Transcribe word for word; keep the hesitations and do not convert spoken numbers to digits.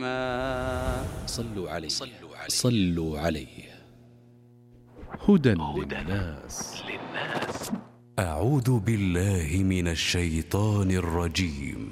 رحيما. صلوا عليه صلوا عليه. هدى للناس. أعوذ بالله من الشيطان الرجيم.